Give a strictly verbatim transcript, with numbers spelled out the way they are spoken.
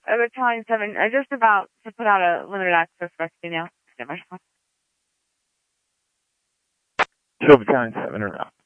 Uh, Battalion seven, uh, just about to put out a limited access rescue now. So Battalion seven around.